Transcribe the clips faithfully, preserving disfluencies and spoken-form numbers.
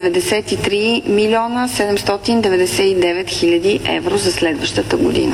деветдесет и три милиона седемстотин деветдесет и девет хиляди евро за следващата година.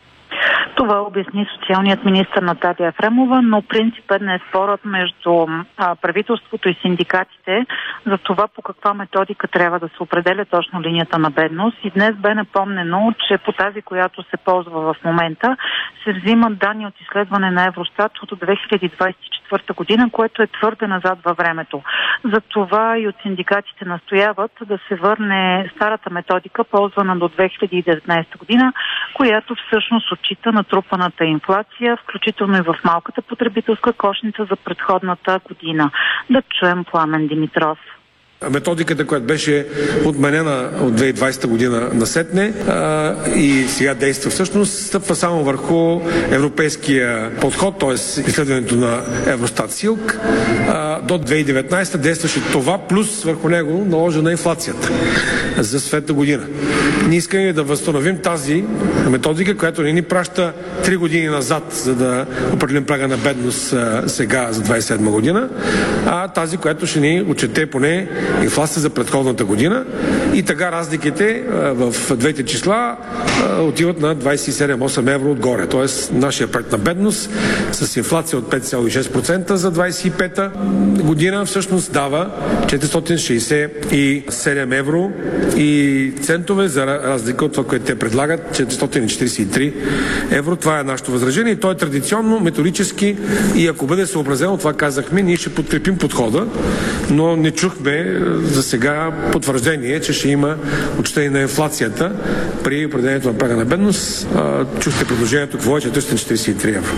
Това обясни социалният министър Наталия Ефремова, но принципен е спорът между а, правителството и синдикатите за това по каква методика трябва да се определя точно линията на бедност. И днес бе напомнено, че по тази, която се ползва в момента, се взимат данни от изследване на Евростат от две хиляди двадесет и четвърта година, което е твърде назад във времето. За това и от синдикатите настояват да се върне старата методика, ползвана до две хиляди и деветнадесета година, която всъщност отчита натрупаната инфлация, включително и в малката потребителска кошница за предходната година. Да чуем Пламен Димитров. Методиката, която беше отменена от две хиляди и двадесета година насетне а, и сега действа всъщност, стъпва само върху европейския подход, т.е. изследването на Евростат Силк. А, до две хиляди и деветнадесета действаше това, плюс върху него наложена инфлацията за съответната година. Ние искаме да възстановим тази методика, която не ни праща три години назад, за да определим прага на бедност а, сега за двадесет и седма година, а тази, която ще ни отчете поне инфлация за предходната година, и така разликите в двете числа отиват на двадесет и седем цяло и осем евро отгоре. Тоест нашия праг на бедност с инфлация от пет цяло и шест процента за двадесет и пета година всъщност дава четиристотин шейсет и седем евро и центове, за разлика от това, което те предлагат, четиристотин четиридесет и три евро. Това е нашето възражение и то е традиционно, методически, и ако бъде съобразено, това казахме, ние ще подкрепим подхода, но не чухме за сега потвърждение, че ще има отчитане на инфлацията при определението на прага на бедност. Чухте предложението, какво е четиристотин четиридесет и три евро.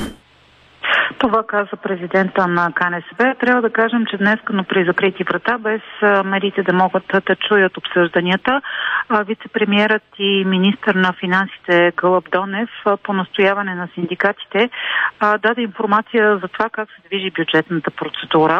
Това каза президента на КНСБ. Трябва да кажем, че днес, но при закрити врата, без медиите да могат да чуят обсъжданията, вице-премиерът и министър на финансите Гълъб Донев по настояване на синдикатите даде информация за това как се движи бюджетната процедура.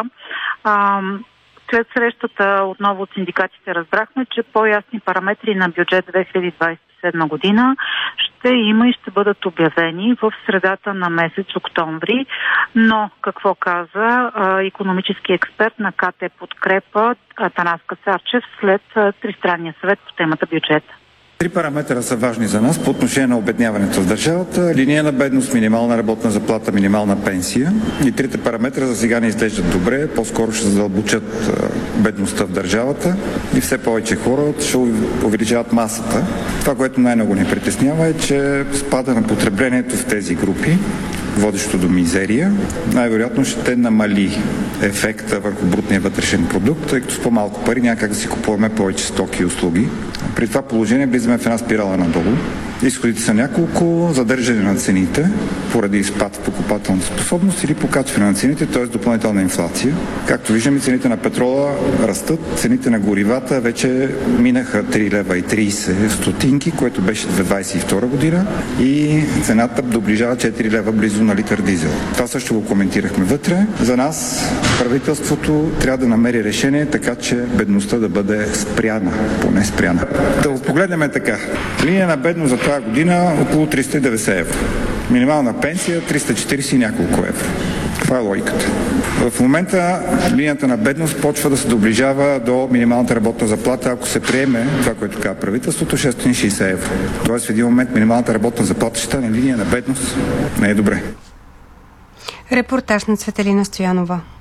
След срещата отново от синдикатите разбрахме, че по-ясни параметри на бюджет две хиляди двадесет и седма година ще има и ще бъдат обявени в средата на месец октомври. Но какво каза а, икономически експерт на КТ Подкрепа Атанас Кацарчев след а, тристранния съвет по темата бюджет? Три параметъра са важни за нас по отношение на обедняването в държавата. Линия на бедност, минимална работна заплата, минимална пенсия. И трите параметра за сега не изглеждат добре, по-скоро ще задълбочат бедността в държавата и все повече хора ще увеличават масата. Това, което най-много ни притеснява, е, че спада на потреблението в тези групи, водещо до мизерия, най-вероятно ще намали ефекта върху брутния вътрешен продукт, тъй като с по-малко пари някак да си купуваме повече стоки и услуги. При това положение влизаме в една спирала надолу. Изходите са няколко: задържане на цените поради изпад в покупателната способност или покачване на цените, т.е. допълнителна инфлация. Както виждаме, цените на петрола растат, цените на горивата вече минаха три лева и тридесет стотинки, което беше две хиляди двадесет и втора година, и цената доближава четири лева близо на литър дизел. Това също го коментирахме вътре. За нас правителството трябва да намери решение, така че бедността да бъде спряна, поне спряна. Да го погледнем така. Линия на бедност за тази година около триста и деветдесет евро. Минимална пенсия триста и четиридесет и няколко евро. Това е логиката. В момента линията на бедност почва да се доближава до минималната работна заплата, ако се приеме това, което казва правителството, шестстотин и шейсет евро. Тоест в един момент минималната работна заплата ще стане линия на бедност. Не е добре. Репортаж на Цветелина Стоянова.